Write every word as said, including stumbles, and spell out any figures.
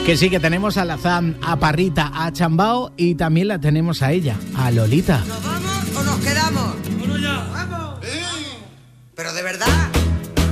Que sí, que tenemos a Lazán, a Parrita, a Chambao y también la tenemos a ella, a Lolita. ¿Nos vamos o nos quedamos? Bueno, ya. ¡Vamos! Sí. Pero de verdad.